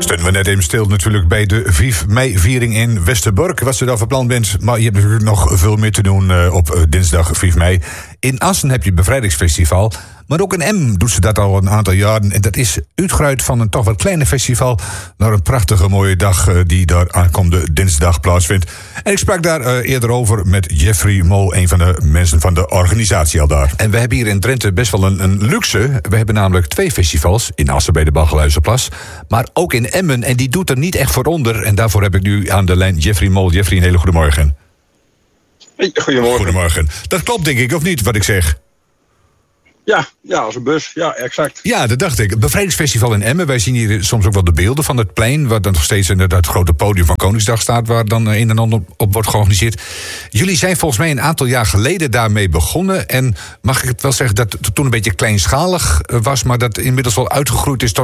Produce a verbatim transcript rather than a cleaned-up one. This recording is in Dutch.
stonden we net even stil natuurlijk bij de vijf mei-viering in Westerbork. Wat ze daar van plan bent. Maar je hebt natuurlijk nog veel meer te doen uh, op uh, dinsdag vijf mei. In Assen heb je het Bevrijdingsfestival. Maar ook in Emmen doet ze dat al een aantal jaren. En dat is uitgeruid van een toch wat kleine festival naar een prachtige mooie dag uh, die daar aankomende dinsdag plaatsvindt. En ik sprak daar uh, eerder over met Jeffrey Mol, een van de mensen van de organisatie al daar. En we hebben hier in Drenthe best wel een, een luxe. We hebben namelijk twee festivals. In Assen bij de Baggeluizenplas. Maar ook in Emmen. En die doet er niet echt voor onder. En daarvoor heb ik nu aan de lijn Jeffrey Mol. Jeffrey, een hele goede morgen. Hey, goedemorgen. Goedemorgen. Dat klopt denk ik, of niet, wat ik zeg? Ja, ja, als een bus. Ja, exact. Ja, dat dacht ik. Het Bevrijdingsfestival in Emmen. Wij zien hier soms ook wel de beelden van het plein, waar dan nog steeds inderdaad het grote podium van Koningsdag staat, waar dan een en ander op wordt georganiseerd. Jullie zijn volgens mij een aantal jaar geleden daarmee begonnen. En mag ik het wel zeggen dat het toen een beetje kleinschalig was, maar dat inmiddels wel uitgegroeid is tot